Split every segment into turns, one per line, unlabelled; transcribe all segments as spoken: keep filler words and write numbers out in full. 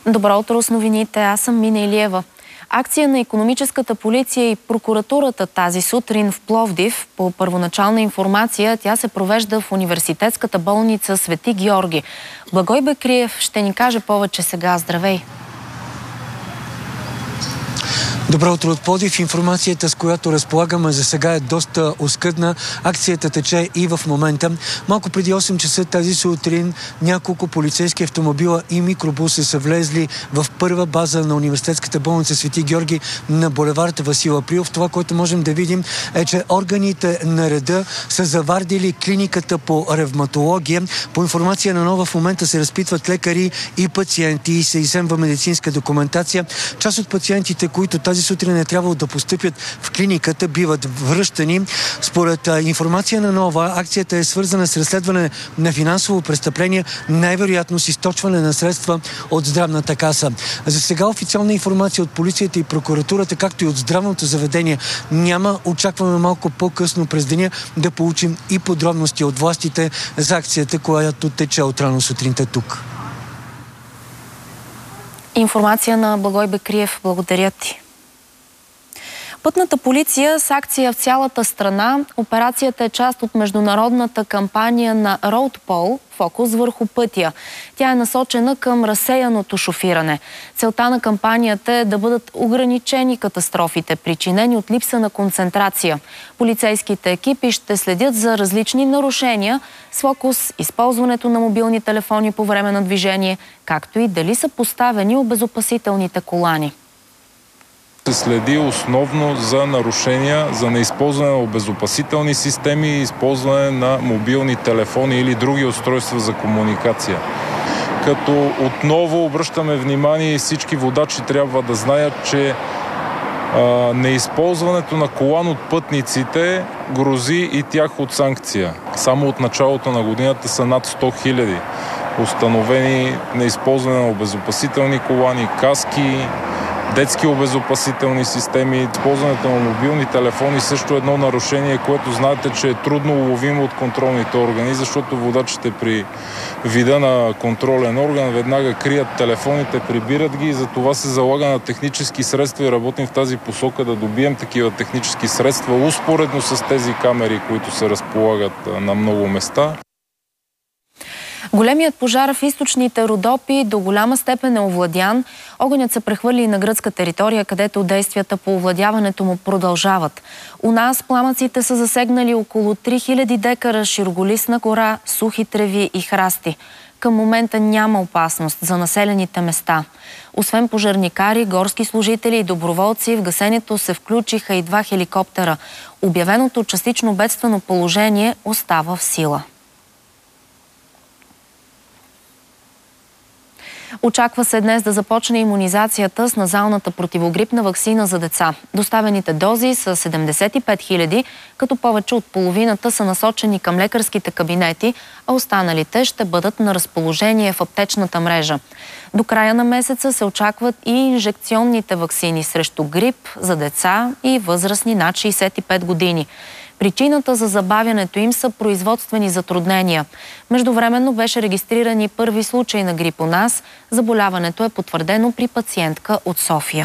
Добро утро с новините. Аз съм Мина Илиева. Акция на икономическата полиция и прокуратурата тази сутрин в Пловдив. По първоначална информация тя се провежда в университетската болница Свети Георги. Благой Бекриев ще ни каже повече сега. Здравей!
Добро утро от Пловдив. Информацията, с която разполагаме за сега, е доста оскъдна. Акцията тече и в момента. Малко преди осем часа тази сутрин няколко полицейски автомобила и микробуси са влезли в първа база на университетската болница Свети Георги на булевард Васил Априлов. Това, което можем да видим, е, че органите на реда са завардили клиниката по ревматология. По информация на Нова в момента се разпитват лекари и пациенти и се изземва медицинска документация. Част от пациентите, които тази сутрин е трябвало да постъпят в клиниката, биват връщани. Според а, информация на Нова, акцията е свързана с разследване на финансово престъпление, най-вероятно с източване на средства от здравната каса. За сега официална информация от полицията и прокуратурата, както и от здравното заведение, няма. Очакваме малко по-късно през деня да получим и подробности от властите за акцията, която тече от рано сутринта тук.
Информация на Благой Бекриев. Благодаря ти. Пътната полиция с акция в цялата страна. Операцията е част от международната кампания на RoadPol «Фокус върху пътя». Тя е насочена към разсеяното шофиране. Целта на кампанията е да бъдат ограничени катастрофите, причинени от липса на концентрация. Полицейските екипи ще следят за различни нарушения с фокус използването на мобилни телефони по време на движение, както и дали са поставени обезопасителните колани.
Се следи основно за нарушения, за неизползване на обезопасителни системи и използване на мобилни телефони или други устройства за комуникация. Като отново обръщаме внимание и всички водачи трябва да знаят, че а, неизползването на колан от пътниците грози и тях от санкция. Само от началото на годината са над сто хиляди установени неизползване на обезопасителни колани, каски, детски обезопасителни системи. Използването на мобилни телефони също е едно нарушение, което знаете, че е трудно уловимо от контролните органи, защото водачите при вида на контролен орган веднага крият телефоните, прибират ги и за това се залага на технически средства и работим в тази посока да добием такива технически средства, успоредно с тези камери, които се разполагат на много места.
Големият пожар в източните Родопи до голяма степен е овладян. Огънят се прехвърли и на гръцка територия, където действията по овладяването му продължават. У нас пламъците са засегнали около три хиляди декара широголистна гора, сухи треви и храсти. Към момента няма опасност за населените места. Освен пожарникари, горски служители и доброволци, в гасенето се включиха и два хеликоптера. Обявеното частично бедствено положение остава в сила. Очаква се днес да започне имунизацията с назалната противогрипна ваксина за деца. Доставените дози са седемдесет и пет хиляди, като повече от половината са насочени към лекарските кабинети, а останалите ще бъдат на разположение в аптечната мрежа. До края на месеца се очакват и инжекционните ваксини срещу грип за деца и възрастни над шейсет и пет години. Причината за забавянето им са производствени затруднения. Междувременно беше регистриран и първи случай на грип у нас. Заболяването е потвърдено при пациентка от София.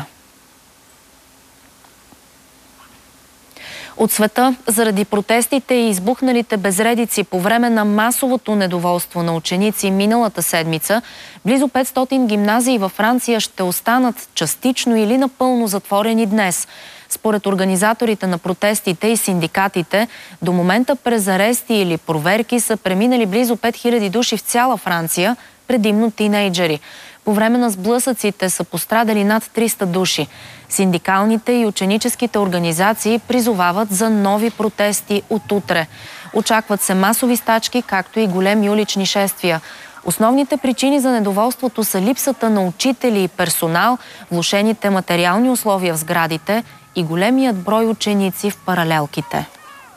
От света, заради протестите и избухналите безредици по време на масовото недоволство на ученици миналата седмица, близо петстотин гимназии във Франция ще останат частично или напълно затворени днес. Според организаторите на протестите и синдикатите, до момента през арести или проверки са преминали близо пет хиляди души в цяла Франция, предимно тинейджери. По време на сблъсъците са пострадали над триста души. Синдикалните и ученическите организации призовават за нови протести от утре. Очакват се масови стачки, както и големи улични шествия. Основните причини за недоволството са липсата на учители и персонал, влошените материални условия в сградите и големият брой ученици в паралелките.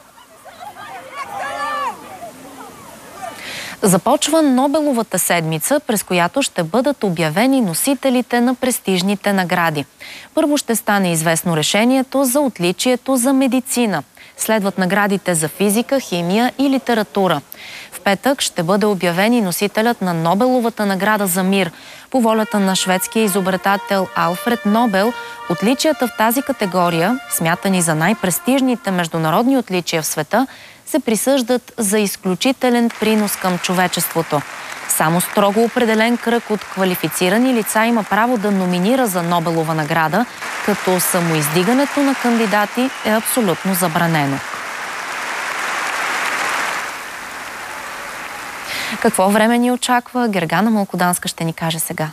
Започва Нобеловата седмица, през която ще бъдат обявени носителите на престижните награди. Първо ще стане известно решението за отличието за медицина. Следват наградите за физика, химия и литература. В петък ще бъде обявен и носителят на Нобеловата награда за мир. По волята на шведския изобретател Алфред Нобел, отличията в тази категория, смятани за най-престижните международни отличия в света, се присъждат за изключителен принос към човечеството. Само строго определен кръг от квалифицирани лица има право да номинира за Нобелова награда, като самоиздигането на кандидати е абсолютно забранено. Какво време ни очаква? Гергана Малкоданска ще ни каже сега.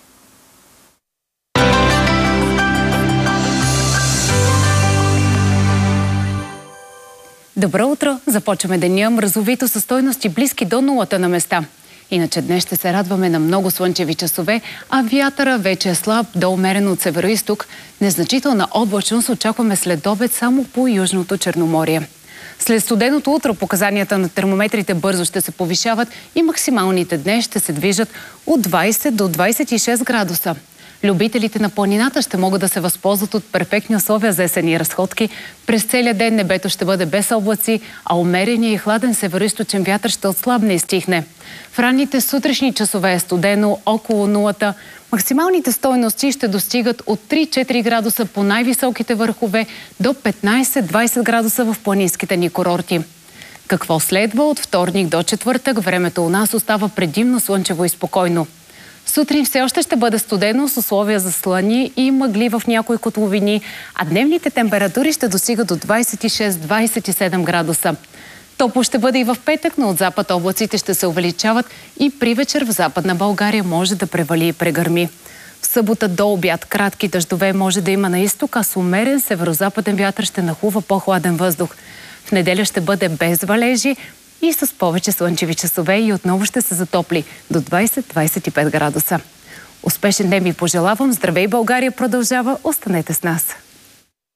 Добро утро! Започваме деня мразовито със стойности близки до нулата на места. Иначе днес ще се радваме на много слънчеви часове, а вятъра вече е слаб до умерено от североизток. Незначителна облачност очакваме след обед само по Южното Черноморие. След студеното утро показанията на термометрите бързо ще се повишават и максималните днес ще се движат от двайсет до двайсет и шест градуса. Любителите на планината ще могат да се възползват от перфектни условия за есенни разходки. През целия ден небето ще бъде без облаци, а умереният и хладен североизточен вятър ще отслабне и стихне. В ранните сутрешни часове е студено около нулата. Максималните стойности ще достигат от три-четири градуса по най-високите върхове до петнайсет-двайсет градуса в планинските ни курорти. Какво следва от вторник до четвъртък? Времето у нас остава предимно слънчево и спокойно. Сутрин все още ще бъде студено с условия за слъни и мъгли в някои котловини, а дневните температури ще достигат до двайсет и шест до двайсет и седем градуса. Топло ще бъде и в петък, но от запад облаците ще се увеличават и при вечер в Западна България може да превали и прегърми. В събота до обяд кратки дъждове може да има на изток, а с умерен северозападен вятър ще нахлува по-хладен въздух. В неделя ще бъде без валежи и с повече слънчеви часове и отново ще се затопли до двайсет до двайсет и пет градуса. Успешен ден ви пожелавам. Здравей, България продължава. Останете с нас.